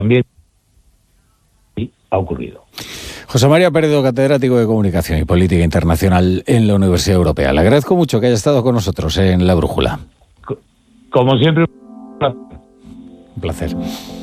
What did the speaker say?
también ha ocurrido. José María Peredo, catedrático de Comunicación y Política Internacional en la Universidad Europea. Le agradezco mucho que haya estado con nosotros en La Brújula. Como siempre, un placer.